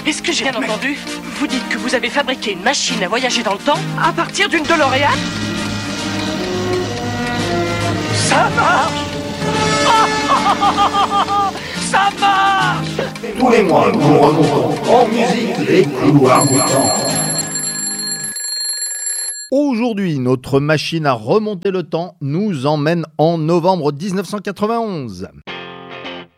Est-ce que j'ai bien entendu? Vous dites que vous avez fabriqué une machine à voyager dans le temps à partir d'une DeLorean? Ça marche! Ça marche! Tous les mois, nous remontons en musique les couloirs du temps. Aujourd'hui, notre machine à remonter le temps nous emmène en novembre 1991.